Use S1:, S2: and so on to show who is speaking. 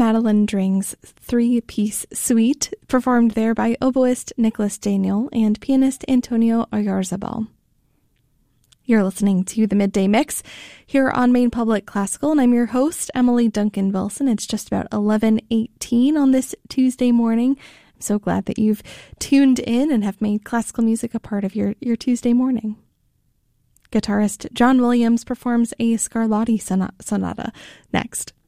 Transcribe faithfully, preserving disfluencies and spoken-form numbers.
S1: Madeline Dring's three-piece suite, performed there by oboist Nicholas Daniel and pianist Antonio Oyarzabal. You're listening to the Midday Mix here on Maine Public Classical, and I'm your host, Emily Duncan Wilson. It's just about eleven eighteen on this Tuesday morning. I'm so glad that you've tuned in and have made classical music a part of your, your Tuesday morning. Guitarist John Williams performs a Scarlatti sonata next.